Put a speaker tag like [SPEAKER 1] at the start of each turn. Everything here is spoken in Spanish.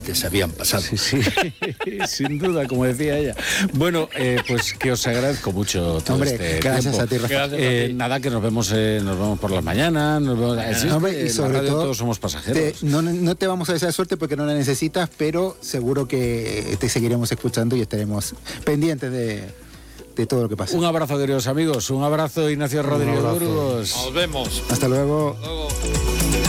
[SPEAKER 1] se habían pasado.
[SPEAKER 2] Sí, sin duda, como decía ella. Bueno, pues que os agradezco mucho todo este
[SPEAKER 3] gracias
[SPEAKER 2] tiempo.
[SPEAKER 3] a ti, Rafa.
[SPEAKER 2] Nada, que nos vemos por las mañanas. Nos vemos,
[SPEAKER 3] y sobre todo,
[SPEAKER 2] todos somos pasajeros.
[SPEAKER 3] No te vamos a desear suerte porque no la necesitas, pero seguro que te seguiremos escuchando y estaremos pendientes de todo lo que pasa.
[SPEAKER 2] Un abrazo, queridos amigos. Un abrazo, Ignacio Rodríguez Burgos.
[SPEAKER 1] Nos vemos.
[SPEAKER 3] Hasta luego.
[SPEAKER 1] Hasta luego.